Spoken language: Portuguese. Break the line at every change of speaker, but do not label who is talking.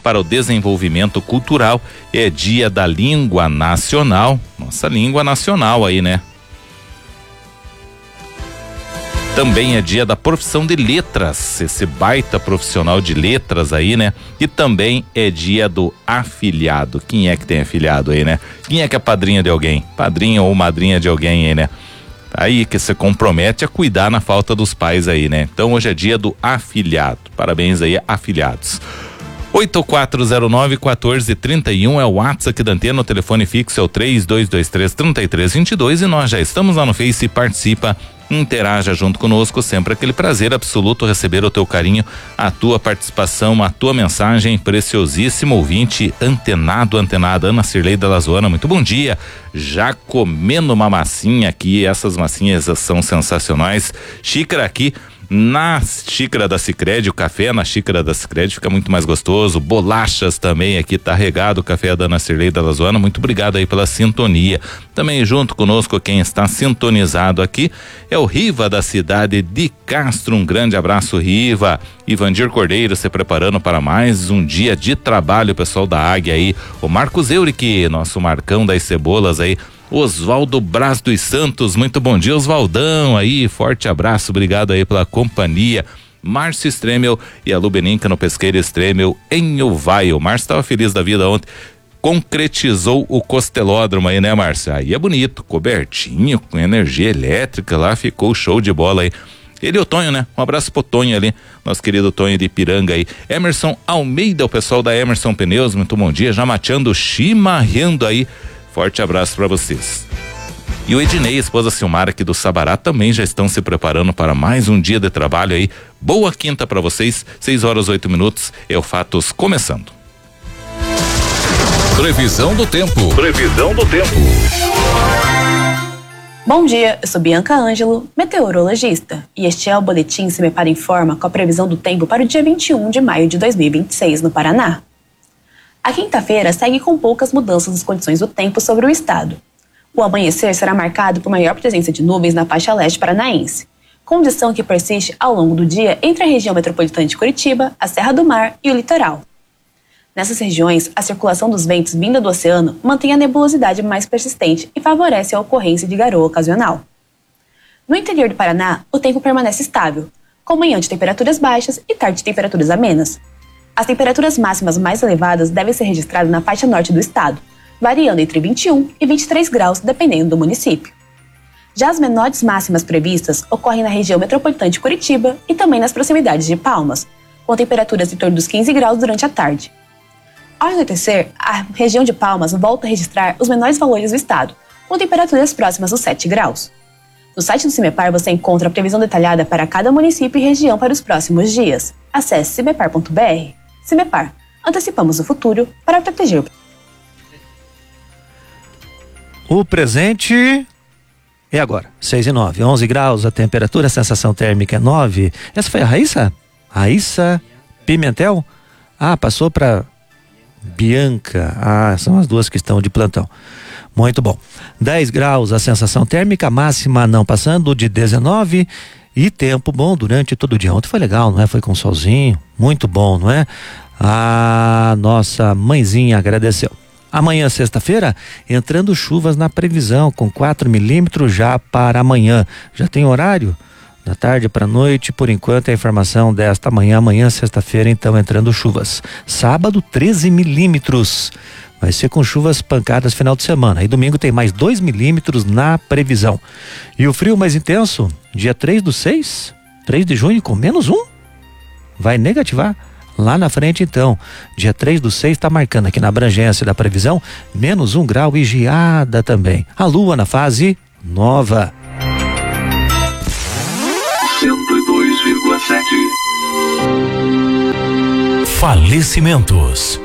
para o desenvolvimento cultural. É dia da língua nacional, nossa língua nacional aí, né? Também é dia da profissão de letras, esse baita profissional de letras aí, né? E também é dia do afilhado. Quem é que tem afilhado aí, né? Quem é que é padrinha de alguém? Padrinha ou madrinha de alguém aí, né? Aí que se compromete a cuidar na falta dos pais aí, né? Então hoje é dia do afilhado. Parabéns aí, afilhados. 8409-1431 é o WhatsApp aqui da Antena, o telefone fixo é o 3223-3322 e nós já estamos lá no Face. Participa, interaja junto conosco, sempre aquele prazer absoluto receber o teu carinho, a tua participação, a tua mensagem. Preciosíssimo ouvinte, antenada, Ana Cirlei da Lazoana, muito bom dia, já comendo uma massinha aqui, essas massinhas são sensacionais, xícara aqui na xícara da Sicredi, o café na xícara da Sicredi fica muito mais gostoso, bolachas também aqui, tá regado o café da Ana Cirlei da Lazoana, muito obrigado aí pela sintonia. Também junto conosco quem está sintonizado aqui é o Riva da cidade de Castro, um grande abraço, Riva. Ivandir Cordeiro se preparando para mais um dia de trabalho, o pessoal da Águia aí, o Marcos Eurique, nosso Marcão das Cebolas aí, Oswaldo Braz dos Santos, muito bom dia, Oswaldão aí, forte abraço, obrigado aí pela companhia. Márcio Stremel e a Lubeninca no Pesqueiro Stremel em Uvaio. O Márcio estava feliz da vida ontem, concretizou o costelódromo aí, né, Márcio? Aí é bonito, cobertinho, com energia elétrica lá, ficou show de bola aí. Ele e o Tonho, né? Um abraço pro Tonho ali, nosso querido Tonho de Ipiranga aí. Emerson Almeida, o pessoal da Emerson Pneus, muito bom dia, já mateando, chimarrando aí. Forte abraço para vocês. E o Ednei, esposa Silmara aqui do Sabará, também já estão se preparando para mais um dia de trabalho aí. Boa quinta para vocês, 6h08, é o Fatos começando.
Previsão do tempo.
Bom dia, eu sou Bianca Ângelo, meteorologista, e este é o boletim Se Me Para Informa com a previsão do tempo para o dia 21 de maio de 2026 no Paraná. A quinta-feira segue com poucas mudanças nas condições do tempo sobre o estado. O amanhecer será marcado por maior presença de nuvens na faixa leste paranaense, condição que persiste ao longo do dia entre a região metropolitana de Curitiba, a Serra do Mar e o litoral. Nessas regiões, a circulação dos ventos vinda do oceano mantém a nebulosidade mais persistente e favorece a ocorrência de garoa ocasional. No interior do Paraná, o tempo permanece estável, com manhã de temperaturas baixas e tarde de temperaturas amenas. As temperaturas máximas mais elevadas devem ser registradas na faixa norte do estado, variando entre 21 e 23 graus, dependendo do município. Já as menores máximas previstas ocorrem na região metropolitana de Curitiba e também nas proximidades de Palmas, com temperaturas em torno dos 15 graus durante a tarde. Ao anoitecer, a região de Palmas volta a registrar os menores valores do estado, com temperaturas próximas dos 7 graus. No site do CIMEPAR você encontra a previsão detalhada para cada município e região para os próximos dias. Acesse cimepar.br. CIMEPAR, antecipamos o futuro para proteger
o presente. É agora, 6:09, 11 graus, a temperatura, a sensação térmica é 9. Essa foi a Raíssa? Raíssa Pimentel? Ah, passou para Bianca. Ah, são as duas que estão de plantão. Muito bom. 10 graus, a sensação térmica, máxima não passando de 19 e tempo bom durante todo o dia. Ontem foi legal, não é? Foi com solzinho, muito bom, não é? A nossa mãezinha agradeceu. Amanhã, sexta-feira, entrando chuvas na previsão, com 4 milímetros já para amanhã. Já tem horário? Da tarde para a noite, por enquanto, a informação desta manhã. Amanhã, sexta-feira, então, entrando chuvas. Sábado, 13 milímetros. Vai ser com chuvas pancadas final de semana. E domingo tem mais 2 milímetros na previsão. E o frio mais intenso, dia 3/6, 3 de junho, com -1. Vai negativar. Lá na frente, então, dia 3/6 está marcando aqui na abrangência da previsão, -1 grau e geada também. A lua na fase nova.
102,7. Falecimentos.